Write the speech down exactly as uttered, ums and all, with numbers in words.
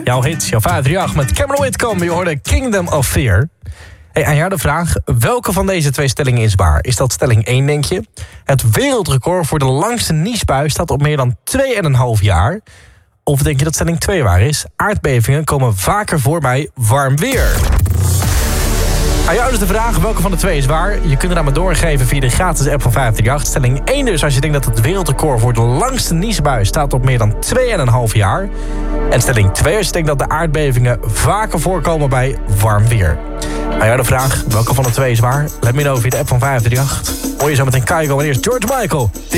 Jouw hits, jouw vijf drie acht met Cameron Whitcomb. Je hoorde Kingdom of Fear. Hey, aan jou de vraag, welke van deze twee stellingen is waar? Is dat stelling één, denk je? Het wereldrecord voor de langste niesbui staat op meer dan twee komma vijf jaar. Of denk je dat stelling twee waar is? Aardbevingen komen vaker voor bij warm weer. Aan jou dus de vraag, welke van de twee is waar? Je kunt er aan me doorgeven via de gratis app van vijf drie acht. Stelling één dus, als je denkt dat het wereldrecord voor de langste niesbui staat op meer dan twee komma vijf jaar. En stelling twee als je denkt dat de aardbevingen vaker voorkomen bij warm weer. Aan jou de vraag, welke van de twee is waar? Let me know via de app van vijf drie acht. Hoor je zo meteen Kygo en eerst George Michael.